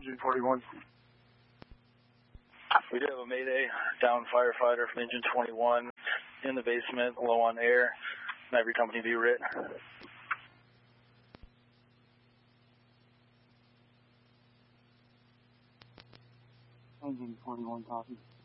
Engine 41. We do have a Mayday, down firefighter from Engine 21 in the basement, low on air. Every company be writ. Engine 21 copy.